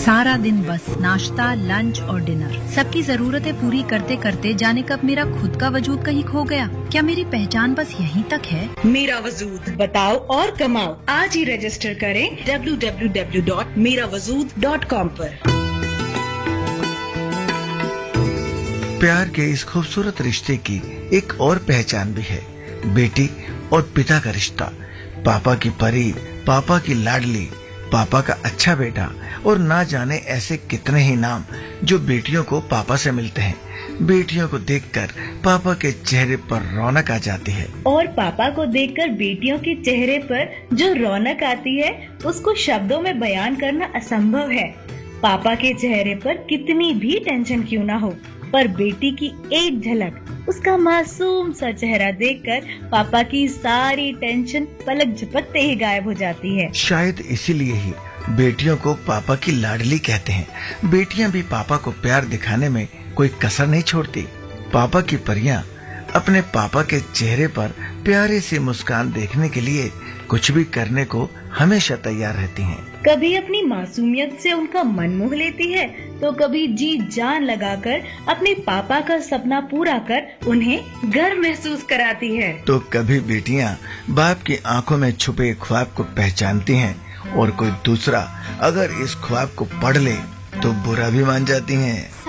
सारा दिन बस नाश्ता, लंच और डिनर, सबकी जरूरतें पूरी करते करते जाने कब मेरा खुद का वजूद कहीं खो गया। क्या मेरी पहचान बस यहीं तक है? मेरा वजूद बताओ और कमाओ। आज ही रजिस्टर करें www.merawazud.com पर। प्यार के इस खूबसूरत रिश्ते की एक और पहचान भी है, बेटी और पिता का रिश्ता। पापा की परी, पापा की लाडली, पापा का अच्छा बेटा और ना जाने ऐसे कितने ही नाम जो बेटियों को पापा से मिलते हैं। बेटियों को देखकर पापा के चेहरे पर रौनक आ जाती है और पापा को देखकर बेटियों के चेहरे पर जो रौनक आती है उसको शब्दों में बयान करना असंभव है। पापा के चेहरे पर कितनी भी टेंशन क्यों ना हो, पर बेटी की एक झलक, उसका मासूम सा चेहरा देखकर पापा की सारी टेंशन पलक झपकते ही गायब हो जाती है। शायद इसीलिए ही बेटियों को पापा की लाडली कहते हैं। बेटियां भी पापा को प्यार दिखाने में कोई कसर नहीं छोड़ती। पापा की परियां अपने पापा के चेहरे पर प्यारी सी मुस्कान देखने के लिए कुछ भी करने को हमेशा तैयार रहती हैं। कभी अपनी मासूमियत से उनका मन मोह लेती है, तो कभी जी जान लगाकर अपने पापा का सपना पूरा कर उन्हें गर्व महसूस कराती है। तो कभी बेटियां बाप की आंखों में छुपे ख्वाब को पहचानती हैं और कोई दूसरा अगर इस ख्वाब को पढ़ ले तो बुरा भी मान जाती हैं।